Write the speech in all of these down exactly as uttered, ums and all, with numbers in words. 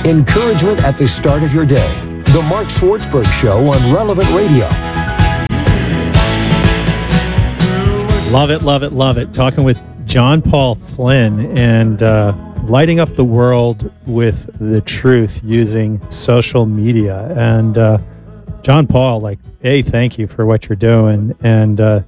Encouragement at the start of your day. The Mark Swartzberg Show on Relevant Radio. Love it, love it, love it. Talking with John Paul Flynn and uh, lighting up the world with the truth using social media. And uh, John Paul, like, A, thank you for what you're doing. And uh,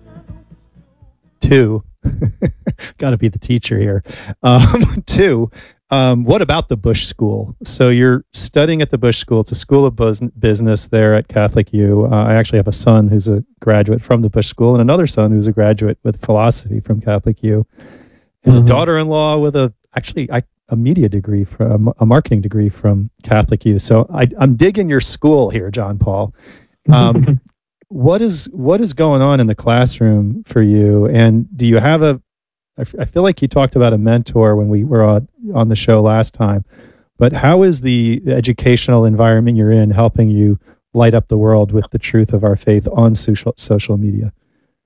two, got to be the teacher here. Um, two, um, what about the Bush School? So you're studying at the Bush School. It's a school of bus- business there at Catholic U. Uh, I actually have a son who's a graduate from the Bush School and another son who's a graduate with philosophy from Catholic U. And mm-hmm. a daughter-in-law with a, actually, I, a media degree, from a marketing degree from Catholic U. So I, I'm digging your school here, John Paul. Um, what is what is going on in the classroom for you? And do you have a, I, f- I feel like you talked about a mentor when we were on, on the show last time, but how is the educational environment you're in helping you light up the world with the truth of our faith on social social media?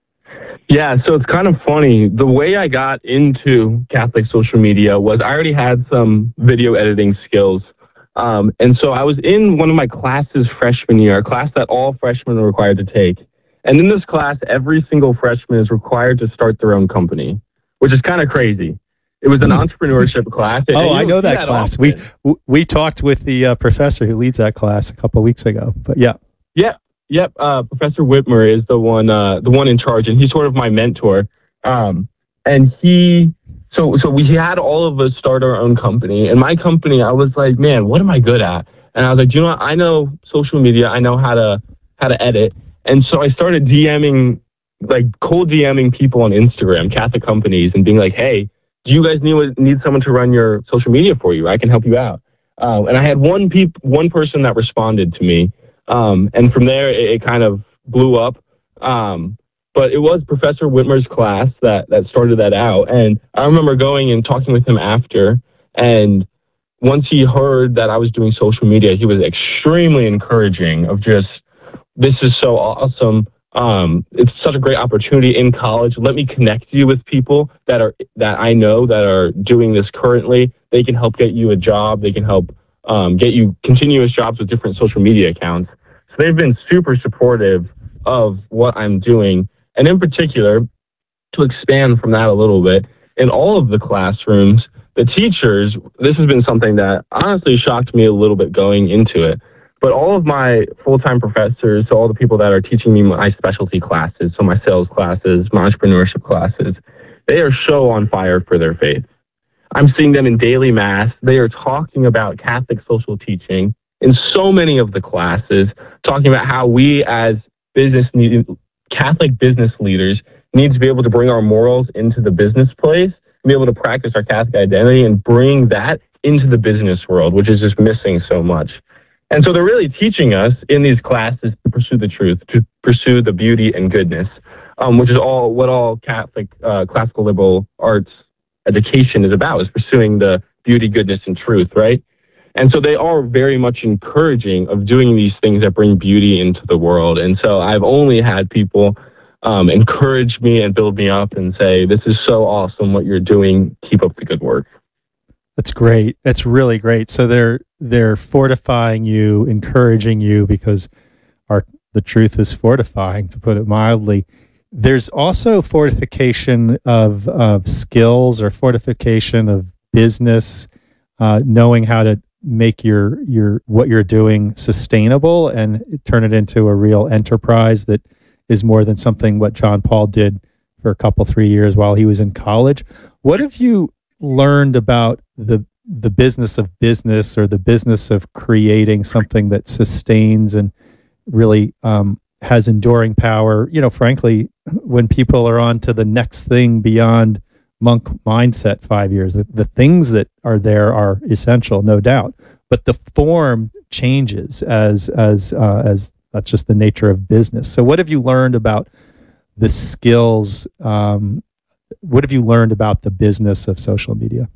Yeah, so it's kind of funny. The way I got into Catholic social media was I already had some video editing skills. Um, and so I was in one of my classes freshman year, a class that all freshmen are required to take. And in this class, every single freshman is required to start their own company, which is kind of crazy. It was an entrepreneurship class. Oh, I know that, that class. We we talked with the uh, professor who leads that class a couple of weeks ago. But yeah. Yeah. Yep. Uh, Professor Whitmer is the one, uh, the one in charge, and he's sort of my mentor. Um, and he, so, so we had all of us start our own company. And my company, I was like, man, what am I good at? And I was like, you know what? I know social media. I know how to, how to edit. And so I started DMing, like cold DMing people on Instagram, Catholic companies, and being like, hey, do you guys need, need someone to run your social media for you? I can help you out. Uh, and I had one peop- one person that responded to me. Um, and from there, it, it kind of blew up. Um, but it was Professor Whitmer's class that, that started that out. And I remember going and talking with him after. And once he heard that I was doing social media, he was extremely encouraging of just, this is so awesome. Um, it's such a great opportunity in college. Let me connect you with people that are that I know that are doing this currently. They can help get you a job. They can help um, get you continuous jobs with different social media accounts. So they've been super supportive of what I'm doing. And in particular, to expand from that a little bit, in all of the classrooms, the teachers, this has been something that honestly shocked me a little bit going into it. But all of my full-time professors, so all the people that are teaching me my specialty classes, so my sales classes, my entrepreneurship classes, they are so on fire for their faith. I'm seeing them in daily mass. They are talking about Catholic social teaching in so many of the classes, talking about how we as business need, Catholic business leaders need to be able to bring our morals into the business place, be able to practice our Catholic identity and bring that into the business world, which is just missing so much. And so they're really teaching us in these classes to pursue the truth, to pursue the beauty and goodness, um, which is all what all Catholic uh, classical liberal arts education is about, is pursuing the beauty, goodness, and truth, right? And so they are very much encouraging of doing these things that bring beauty into the world. And so I've only had people um, encourage me and build me up and say, this is so awesome what you're doing. Keep up the good work. That's great. That's really great. So they're they're fortifying you, encouraging you, because our the truth is fortifying, to put it mildly. There's also fortification of of skills or fortification of business, uh, knowing how to make your your what you're doing sustainable and turn it into a real enterprise that is more than something what John Paul did for a couple, three years while he was in college. What have you learned about the the business of business, or the business of creating something that sustains and really um, has enduring power? You know, frankly, when people are on to the next thing beyond monk mindset five years, the, the things that are there are essential, no doubt, but the form changes as as uh, as that's just the nature of business. So what have you learned about the skills? Um, what have you learned about the business of social media?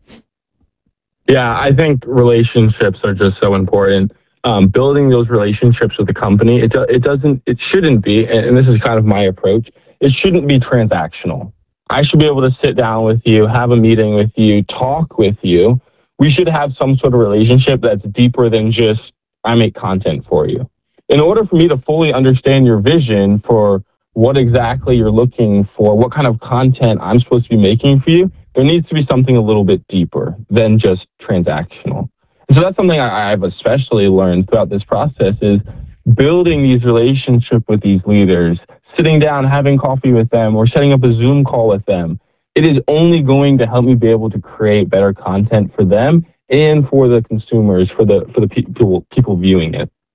Yeah, I think relationships are just so important. Um, building those relationships with the company, it, do, it doesn't, it shouldn't be, and this is kind of my approach, it shouldn't be transactional. I should be able to sit down with you, have a meeting with you, talk with you we should have some sort of relationship that's deeper than just, I make content for you. In order for me to fully understand your vision for what exactly you're looking for, what kind of content I'm supposed to be making for you, there needs to be something a little bit deeper than just transactional. And so that's something I, I've especially learned throughout this process is building these relationships with these leaders, sitting down, having coffee with them, or setting up a Zoom call with them. It is only going to help me be able to create better content for them and for the consumers, for the for the people people viewing it.